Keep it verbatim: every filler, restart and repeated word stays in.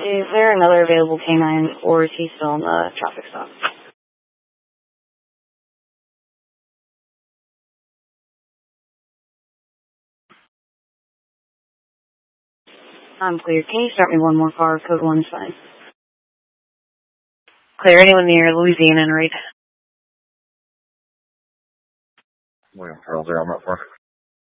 Is there another available canine, or is he still on the traffic stop? I'm clear. Can you start me one more car? Code one is fine. Clear. Anyone near Louisiana and Reed? William Charles, I'm up front.